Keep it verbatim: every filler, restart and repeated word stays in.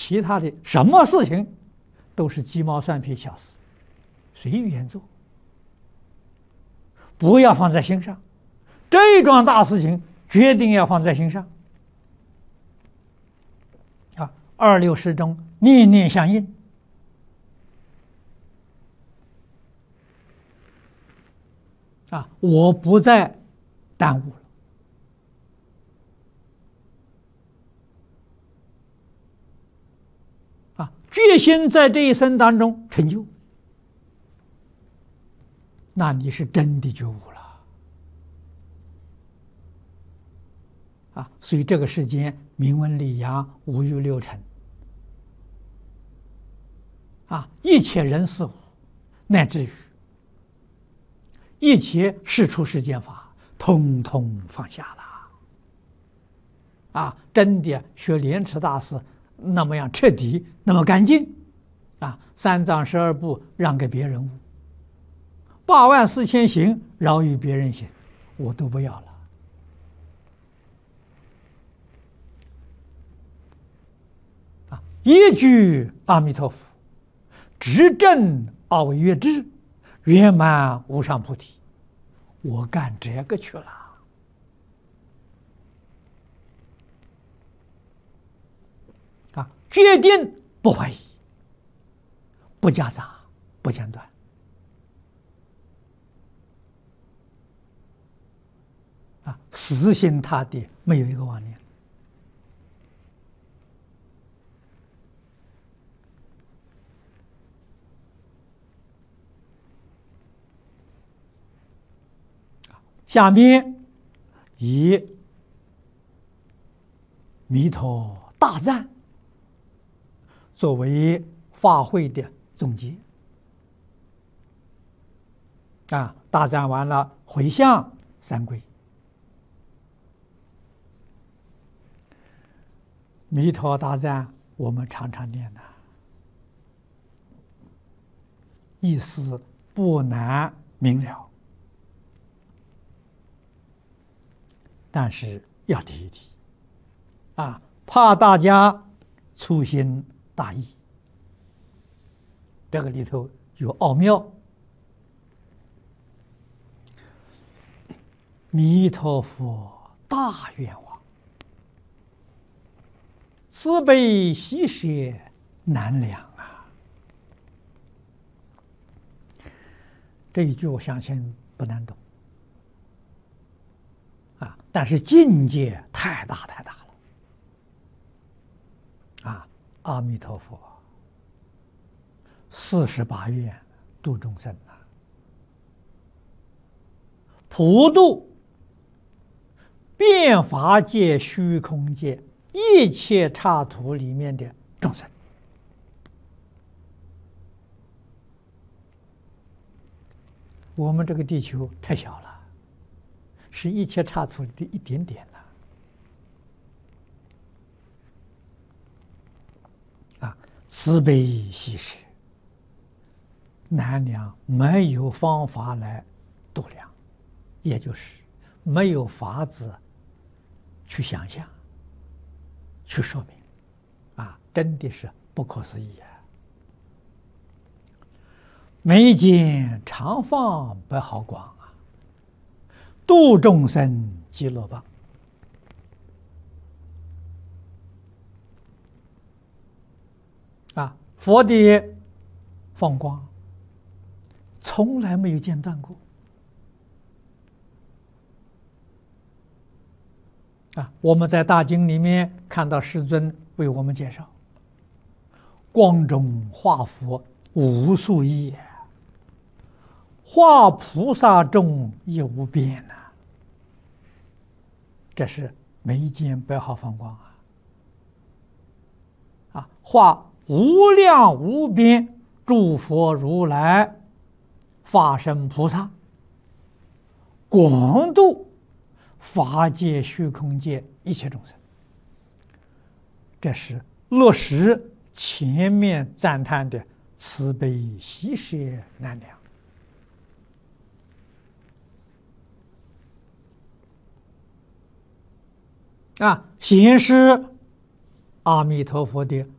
其他的什么事情都是鸡毛蒜皮小事，随缘做，不要放在心上。这桩大事情决定要放在心上啊！二六时中念念相应啊！我不再耽误了啊！决心在这一生当中成就，那你是真的觉悟了啊！所以这个世间明文礼扬，五欲六尘啊，一切人事物，乃至于一切世出世间法，通通放下了啊！真的学莲池大师那么样彻底，那么干净啊！三藏十二部让给别人悟，八万四千行饶于别人行，我都不要了啊！一句阿弥陀佛，直证二位月支，圆满无上菩提，我干这个去了啊！决定不怀疑，不夹杂，不间断啊！死心塌地，没有一个妄念下面以弥陀大赞作为法会的总结啊！大赞完了，回向三归。弥陀大赞我们常常念的，意思不难明了，但是要提一提啊，怕大家粗心大意，这个里头有奥妙。弥陀佛大愿望，慈悲喜舍难量啊！这一句我相信不难懂啊，但是境界太大太大了啊！阿弥陀佛，四十八愿度众生啊，普度变法界、虚空界一切刹土里面的众生。我们这个地球太小了，是一切刹土里的一点点了啊！慈悲喜舍难量，没有方法来度量，也就是没有法子去想象、去说明啊，真的是不可思议啊！眉间常放百毫光啊，度众生极乐邦啊！佛的放光从来没有间断过啊！我们在大经里面看到世尊为我们介绍，光中化佛无数亿，化菩萨众亦无边呐、啊！这是眉间百毫放光啊！啊，化无量无边诸佛如来、法身菩萨，广度法界、虚空界一切众生。这是落实前面赞叹的慈悲喜舍难量啊，显示阿弥陀佛的